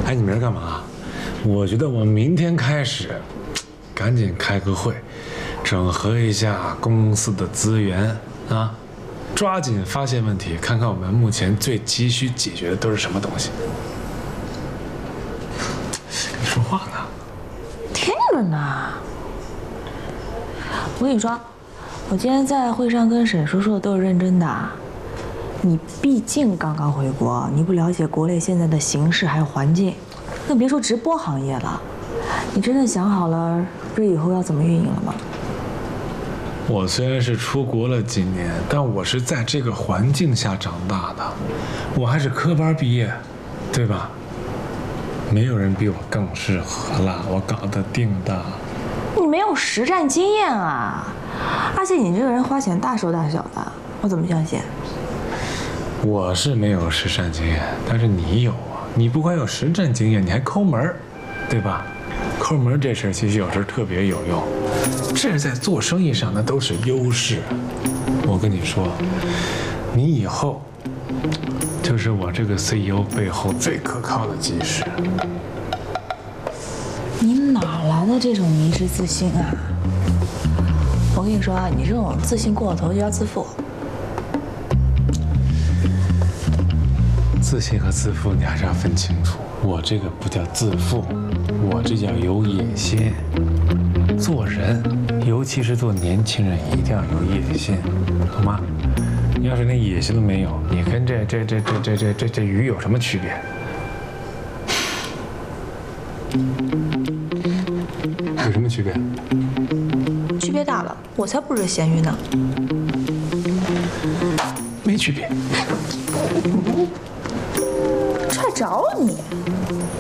哎，你明儿干嘛？我觉得我明天开始，赶紧开个会，整合一下公司的资源啊，抓紧发现问题，看看我们目前最急需解决的都是什么东西。跟你说话呢。 听着呢。我跟你说，我今天在会上跟沈叔说的都是认真的。你毕竟刚刚回国，你不了解国内现在的形势还有环境，更别说直播行业了。你真的想好了这以后要怎么运营了吗？ 我虽然是出国了几年，但我是在这个环境下长大的，我还是科班毕业，对吧？没有人比我更适合了，我搞得定的。 你没有实战经验啊，而且你这个人花钱大手大脚的，我怎么相信？ 我是没有实战经验，但是你有啊！你不光有实战经验，你还抠门儿，对吧？抠门儿这事儿其实有时候特别有用，这是在做生意上那都是优势。我跟你说，你以后就是我这个 CEO 背后最可靠的基石。 你哪来的这种迷之自信啊？我跟你说啊，你这种自信过了头就要自负。 自信和自负你还是要分清楚，我这个不叫自负，我这叫有野心。做人，尤其是做年轻人，一定要有野心，懂吗？你要是连野心都没有，你跟这鱼有什么区别？有什么区别？ 区别大了，我才不是咸鱼呢。 没区别。 踹着了你！